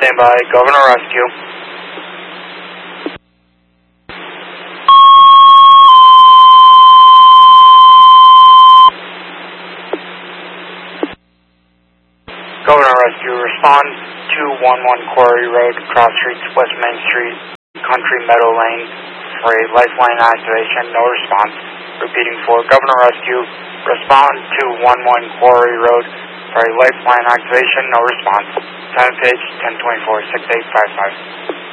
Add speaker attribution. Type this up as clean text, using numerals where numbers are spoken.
Speaker 1: Stand by, Governor Rescue. Governor Rescue, respond to 11 Quarry Road, Cross Streets, West Main Street, Country Meadow Lane for a lifeline activation, no response. Repeating for Governor Rescue, respond to 11 Quarry Road for a lifeline activation, no response. Time page 1024-6855.